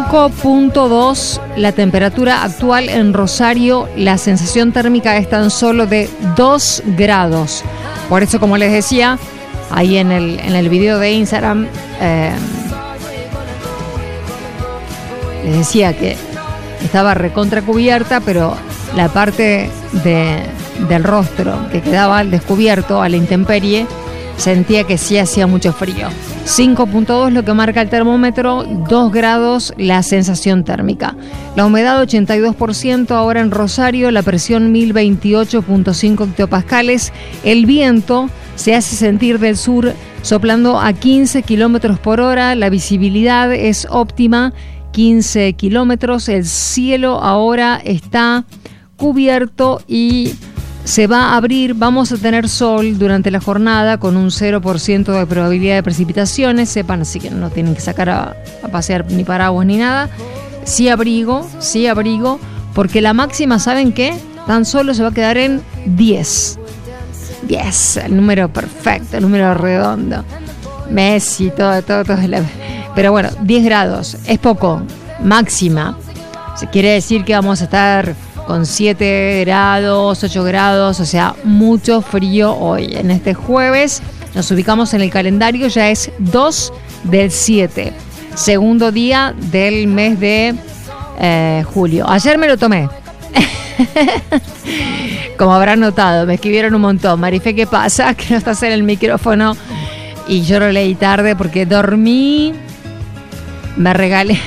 5.2 la temperatura actual en Rosario. La sensación térmica es tan solo de 2 grados. Por eso, como les decía, ahí en el video de Instagram, les decía que estaba recontra cubierta, pero la parte del rostro que quedaba al descubierto, a la intemperie, sentía que sí hacía mucho frío. 5.2 lo que marca el termómetro, 2 grados la sensación térmica. La humedad 82% ahora en Rosario, la presión 1028.5 hectopascales. El viento se hace sentir del sur soplando a 15 kilómetros por hora. La visibilidad es óptima, 15 kilómetros. El cielo ahora está cubierto y se va a abrir. Vamos a tener sol durante la jornada con un 0% de probabilidad de precipitaciones. Sepan, así que no tienen que sacar a pasear ni paraguas ni nada. Sí abrigo, porque la máxima, ¿saben qué? Tan solo se va a quedar en 10. 10, el número perfecto, el número redondo. Messi, todo. Pero bueno, 10 grados, es poco. Máxima. Se quiere decir que vamos a estar con 7 grados, 8 grados, o sea, mucho frío hoy. En este jueves nos ubicamos en el calendario, ya es 2 del 7, segundo día del mes de julio. Ayer me lo tomé. Como habrán notado, me escribieron un montón. Marife, ¿qué pasa? Que no estás en el micrófono. Y yo lo leí tarde porque dormí, me regalé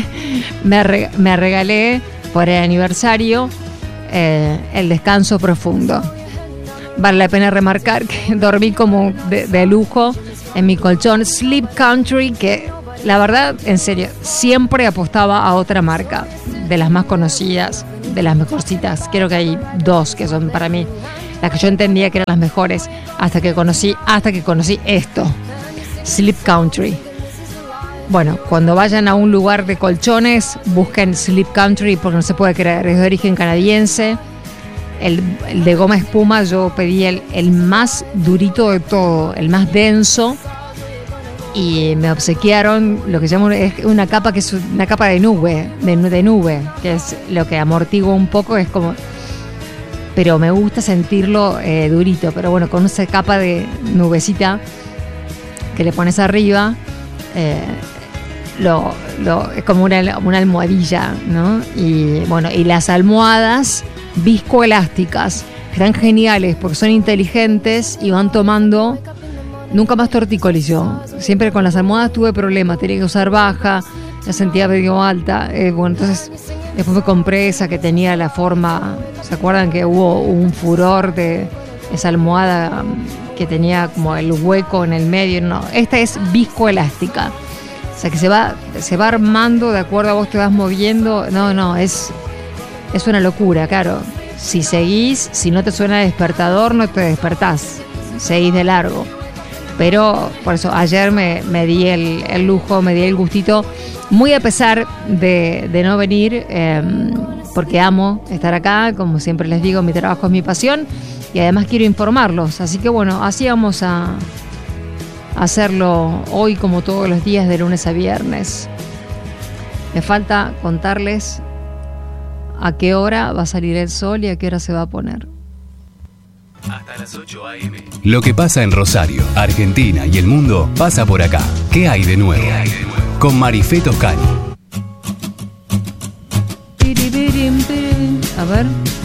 por el aniversario el descanso profundo. Vale la pena remarcar que dormí como de lujo en mi colchón Sleep Country, que la verdad, en serio, siempre apostaba a otra marca, de las más conocidas, de las mejorcitas. Creo que hay 2 que son para mí las que yo entendía que eran las mejores hasta que conocí esto, Sleep Country. Bueno, cuando vayan a un lugar de colchones, busquen Sleep Country, porque no se puede creer, es de origen canadiense. El de goma espuma, yo pedí el más durito de todo, el más denso, y me obsequiaron lo que llaman es una capa, que es una capa de nube, que es lo que amortigua un poco, es como, pero me gusta sentirlo durito, pero bueno, con esa capa de nubecita que le pones arriba, es como una almohadilla, ¿no? Y bueno, y las almohadas viscoelásticas están geniales porque son inteligentes y van tomando. Nunca más tortícolis yo. Siempre con las almohadas tuve problemas, tenía que usar baja, la sentía medio alta. Bueno, entonces después me compré esa que tenía la forma. ¿Se acuerdan que hubo un furor de esa almohada que tenía como el hueco en el medio? No, esta es viscoelástica. O sea que se va armando de acuerdo a vos te vas moviendo. No, es una locura, claro. Si seguís, si no te suena despertador, no te despertás. Seguís de largo. Pero por eso ayer me di el lujo, me di el gustito, muy a pesar de no venir, porque amo estar acá, como siempre les digo, mi trabajo es mi pasión y además quiero informarlos. Así que bueno, así vamos a hacerlo hoy como todos los días de lunes a viernes. Me falta contarles a qué hora va a salir el sol y a qué hora se va a poner. Hasta las 8 a.m. Lo que pasa en Rosario, Argentina y el mundo pasa por acá. ¿Qué hay de nuevo? Con Marife Toscani. A ver.